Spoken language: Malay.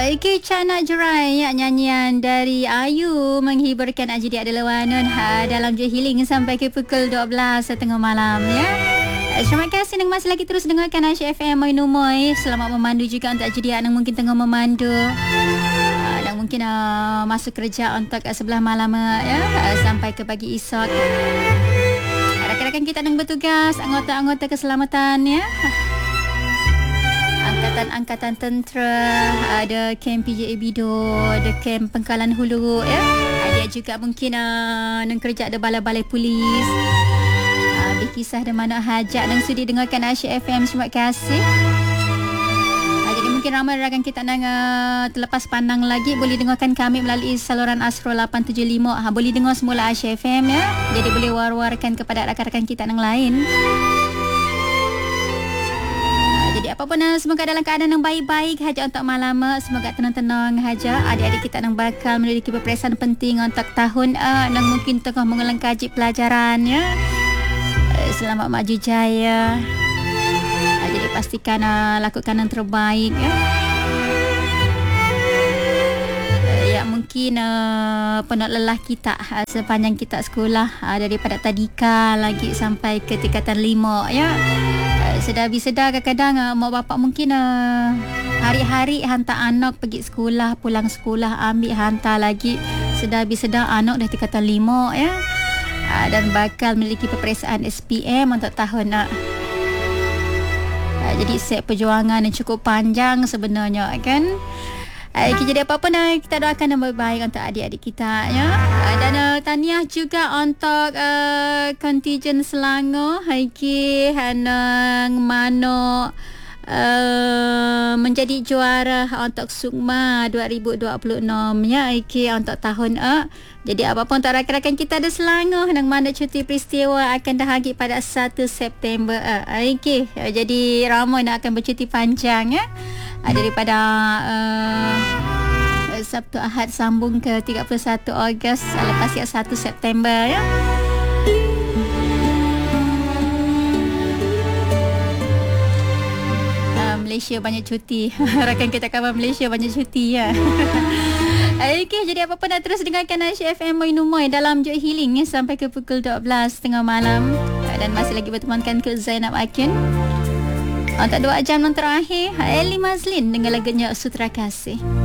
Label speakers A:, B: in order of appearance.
A: Iki Cana Jerai ya, nyanyian dari Ayu menghiburkan Ajidi adalah Wanun dalam Je Healing sampai ke pukul 12 tengah malam ya. Terima kasih yang masih lagi terus dengarkan Aisyah FM Moi Numoy. Selamat memandu juga untuk Ajidi yang mungkin tengah memandu dan mungkin masuk kerja untuk sebelah malam ya, sampai ke pagi esok. Rakan-rakan kita yang bertugas, anggota-anggota keselamatan ya, Angkatan Tentera, ada kem PJA Bido, ada kem Pengkalan Hulu ya. Ada juga mungkin nak kerja ada balai-balai polis. Berkisah dan mana hajat dan sudi dengarkan Aisyah FM. Terima kasih. Jadi mungkin ramai rakan kita nak terlepas pandang lagi, boleh dengarkan kami melalui saluran Astro 875. Boleh dengar semula Aisyah FM ya. Jadi boleh war-warkan kepada rakan-rakan kita yang lain. Jadi apapun, semoga dalam keadaan yang baik-baik haja untuk malam. Semoga tenang-tenang haja. Adik-adik kita yang bakal memiliki peperiksaan penting untuk tahun dan mungkin tengah mengulang kaji pelajaran ya. Selamat maju jaya. Jadi pastikan lakukan yang terbaik ya. Ya mungkin penat lelah kita sepanjang kita sekolah daripada tadika lagi sampai ke tingkatan 5 ya. Sedar kadang-kadang mak bapak mungkin hari-hari hantar anak pergi sekolah, pulang sekolah, ambil hantar lagi. Sedar anak dah tingkatan 5 ya. Dan bakal memiliki peperiksaan SPM untuk tahun jadi set perjuangan yang cukup panjang sebenarnya kan. Jadi apa-apa kita doakan yang baik-baik untuk adik-adik kita ya. Dan tahniah juga untuk kontijen Selangor Haiki Hanang Mano menjadi juara untuk Sukma 2026 ya, Haiki untuk tahun Jadi apa-apa untuk rakan-rakan kita di Selangor yang mana cuti peristiwa akan dahagi pada 1 September Haiki. Jadi ramai nak akan bercuti panjang ya. Daripada Sabtu Ahad sambung ke 31 Ogos lepas 1 September ya. Malaysia banyak cuti. Rakan kita kawan Malaysia banyak cuti ya. Okey, jadi apa-apa nak terus dengarkan Aisyah FM Moi Numoy dalam Je Healing sampai ke pukul 12 tengah malam. Dan masih lagi bertemankan ke Zainab Akin. Untuk 2 jam yang terakhir, Eli Mazlin dengan lagunya Sutra Kasih.